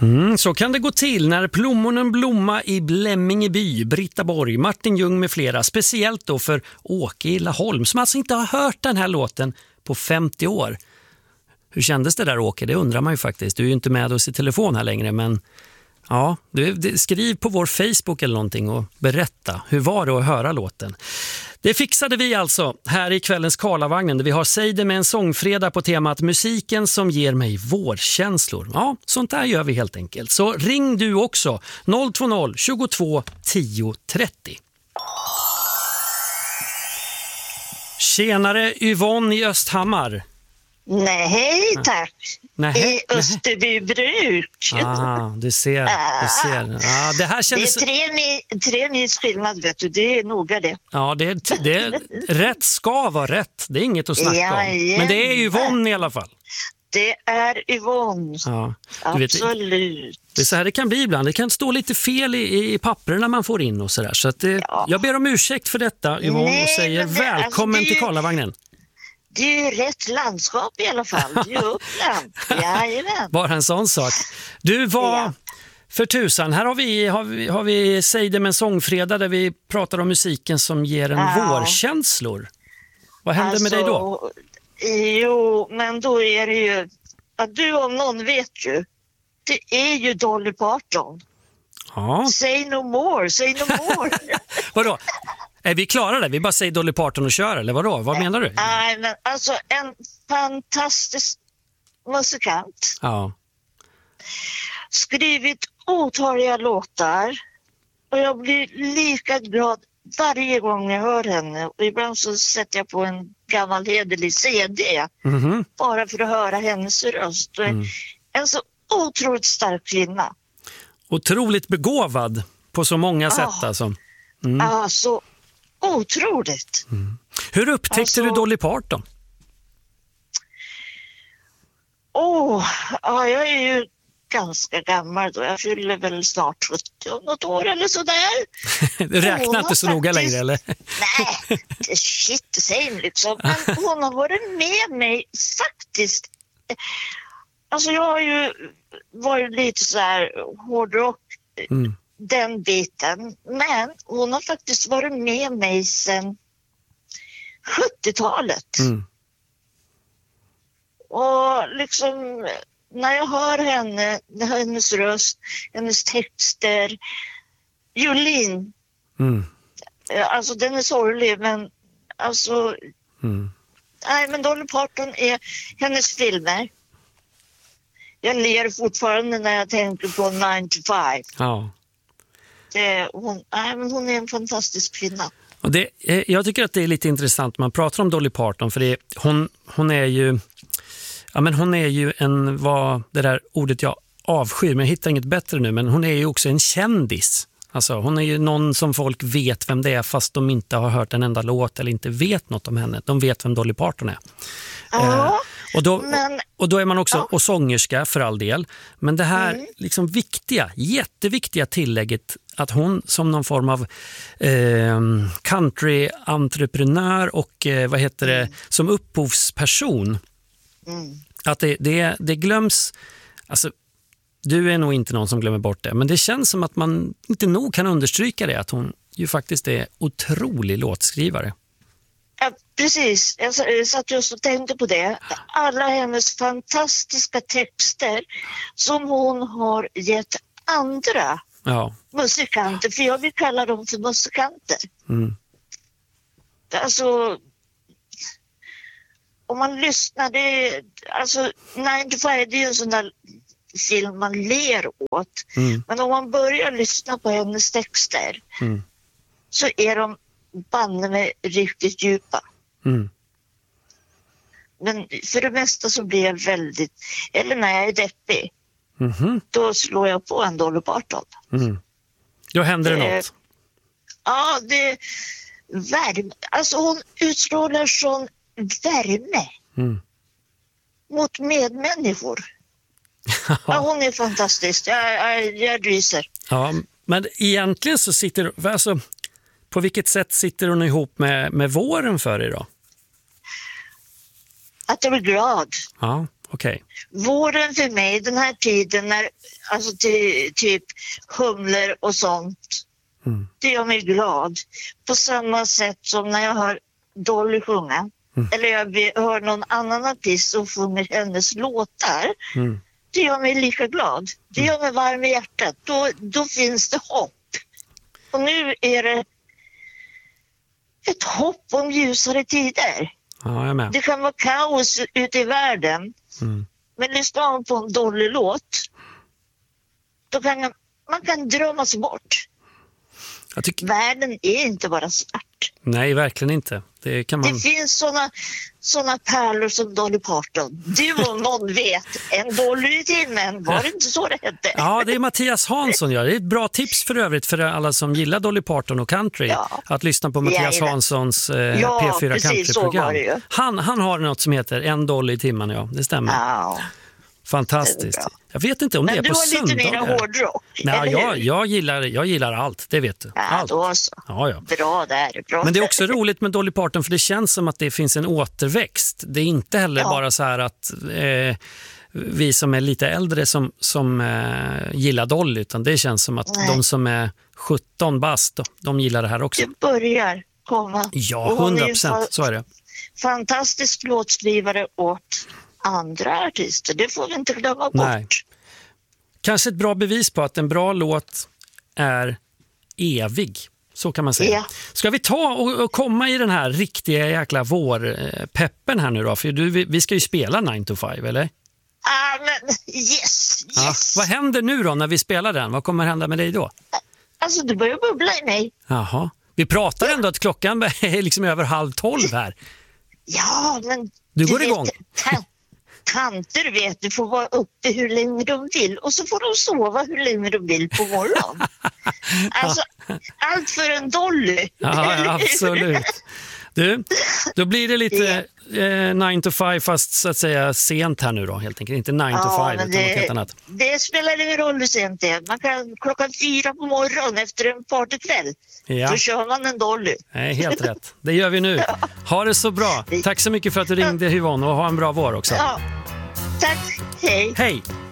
Så kan det gå till när plommonen blomma i Blämmingeby, Britta Borg, Martin Ljung med flera. Speciellt då för Åke i Laholm som alltså inte har hört den här låten på 50 år. Hur kändes det där, Åke? Det undrar man ju faktiskt. Du är ju inte med oss i telefon här längre, men ja, skriv på vår Facebook eller någonting och berätta. Hur var det att höra låten? Det fixade vi alltså här i kvällens Karlavagnen där vi har Säg det med en sångfredag på temat musiken som ger mig vårkänslor. Ja, sånt där gör vi helt enkelt. Så ring du också 020 22 10 30. Tjenare Yvonne i Östhammar. Nej, tack. Nej, I Österbybruk. Du ser. Det här kändes... Det är 3 mils skillnad, vet du. Det är noga det. Ja, det är rätt ska vara rätt. Det är inget att snacka om. Men det är Yvonne i alla fall. Det är Yvonne. Ja, absolut. Det är så här det kan bli ibland. Det kan stå lite fel i papperna man får in och sådär. Så att jag ber om ursäkt för detta, Yvonne, och säger välkommen till Karlavagnen. Det är ju rätt landskap i alla fall. Det är Uppland. Jajamän. Bara en sån sak. Du, för tusan, här har vi Säg det med en sångfredag där vi pratar om musiken som ger en vårkänslor. Vad händer med dig då? Jo, men då är det ju att du om någon vet ju. Det är ju Dolly Parton. Ja. Say no more, say no more. Vadå? Är vi klara där? Vi bara säger Dolly Parton och kör, eller vadå? Vad menar du? Nej, men alltså en fantastisk musikant. Ja. Skrivit otaliga låtar. Och jag blir lika glad varje gång jag hör henne. Och ibland så sätter jag på en gammal hederlig CD. Bara för att höra hennes röst. En så otroligt stark kvinna. Otroligt begåvad på så många sätt alltså. Ja, så otroligt. Hur upptäckte du Dolly Parton? Jag är ju ganska gammal då. Jag fyller väl snart 70 något år eller sådär. Du räknar inte så noga längre, eller? Nej, shit the same liksom. Men hon har varit med mig faktiskt. Alltså jag har ju varit lite så här hårdrock, den biten. Men hon har faktiskt varit med mig sedan 70-talet. Och liksom när jag hör henne, hennes röst, hennes texter, Jolene. Alltså den är sorglig, men alltså nej, men Dolly Parton är hennes filmer. Jag ler fortfarande när jag tänker på 9 to 5. Ja. Hon är en fantastisk kvinna. Och jag tycker att det är lite intressant när man pratar om Dolly Parton, för hon är ju vad det där ordet jag avskyr, men jag hittar inget bättre nu, men hon är ju också en kändis. Alltså hon är ju någon som folk vet vem det är fast de inte har hört en enda låt eller inte vet något om henne. De vet vem Dolly Parton är. Och då är man också och sångerska för all del. Men det här liksom jätteviktiga tillägget att hon som någon form av country-entreprenör och som upphovsperson, att det glöms. Alltså, du är nog inte någon som glömmer bort det, men det känns som att man inte nog kan understryka det, att hon ju faktiskt är otrolig låtskrivare. Ja, precis. Jag satt just och tänkte på det. Alla hennes fantastiska texter som hon har gett andra musikanter, för jag vill kalla dem för musikanter. Alltså, om man lyssnar, alltså 9 to 5, det är ju en sån där film man ler åt. Men om man börjar lyssna på hennes texter så är de banne med riktigt djupa. Men för det mesta så blir jag eller när jag är deppig, då slår jag på en Dolly Parton. Då händer det något. Ja, det värme. Alltså hon utstrålar sån värme mot medmänniskor. Ja, hon är fantastisk. Jag ryser. Ja, men egentligen så på vilket sätt sitter hon ihop med våren för er då? Att jag blir glad. Ja, Okej. Våren för mig, den här tiden när alltså typ humlor och sånt, det gör mig glad. På samma sätt som när jag hör Dolly sjunga. Eller jag hör någon annan artist som sjunger hennes låtar. Det gör mig lika glad. Det gör mig varm i hjärtat. Då finns det hopp. Och nu är det ett hopp om ljusare tider. Ja, jag är med. Det kan vara kaos ute i världen. Men lyssnar man på en dålig låt, då kan man kan drömma sig bort. Världen är inte bara svart. Nej, verkligen inte. Det finns såna pärlor som Dolly Parton. Du om någon vet, en dollar i timmen, var det inte så det hette? Ja, det är Mattias Hansson. Ja. Det är ett bra tips för övrigt för alla som gillar Dolly Parton och country. Ja. Att lyssna på Mattias Hanssons P4 countryprogram. Han har något som heter en dollar i timmen, ja. Det stämmer. Ja. Fantastiskt. Jag vet inte om det är på söndagar. Men du har lite mer hårdrock. Nej, jag gillar allt, det vet du. Allt. Då så. Ja. Bra där. Bra. Men det är också roligt med Dolly Parton för det känns som att det finns en återväxt. Det är inte heller bara så här att vi som är lite äldre som gillar Dolly, utan det känns som att de som är 17 bast, de gillar det här också. Det börjar komma. Ja, 100%, så är det. Fantastisk låtskrivare åt andra artister, det får vi inte glömma bort. Nej. Kanske ett bra bevis på att en bra låt är evig, så kan man säga. Ja. Ska vi ta och komma i den här riktiga jäkla vårpeppen här nu då? För vi ska ju spela 9 to 5, eller? Men yes. Ja. Vad händer nu då när vi spelar den? Vad kommer hända med dig då? Alltså, det börjar bubbla i mig. Jaha. Vi pratar ändå att klockan är liksom över 11:30 här. Ja, men... Du går igång. Tanter vet, du får vara uppe hur länge de vill och så får de sova hur länge de vill på morgonen. Alltså, allt för en dolly. Ja, absolut. Du, då blir det lite 9 to 5 fast så att säga sent här nu då, helt enkelt. Inte 9 to 5 utan något helt annat. Det spelar ingen roll hur sent det är. Man kan 4:00 på morgonen efter en partykväll. Ja. Då kör man en dolly. Nej, helt rätt. Det gör vi nu. Ha det så bra. Tack så mycket för att du ringde, Yvonne, och ha en bra vår också. Ja. Tack. Hej. Hej.